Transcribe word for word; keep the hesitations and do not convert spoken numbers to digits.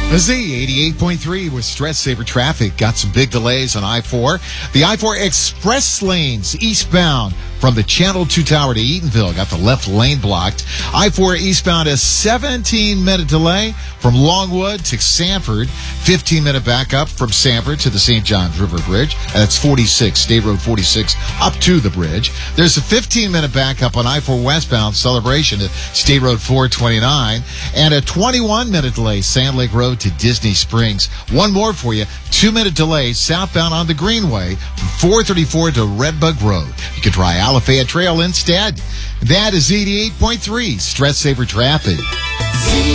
Z eighty-eight point three with Stress Saver traffic. Got some big delays on I four. The I four express lanes eastbound from the Channel two Tower to Eatonville. Got the left lane blocked. I four eastbound a seventeen minute delay from Longwood to Sanford. fifteen minute backup from Sanford to the Saint Johns River Bridge. That's forty-six, State Road forty-six up to the bridge. There's a fifteen minute backup on I four westbound Celebration to State Road four twenty-nine. And a twenty-one minute delay Sand Lake Road to Disney Springs. One more for you. Two minute delay southbound on the Greenway from four thirty-four to Redbug Road. You can try Alafaya Trail instead. That is eighty-eight point three Stress Saver traffic.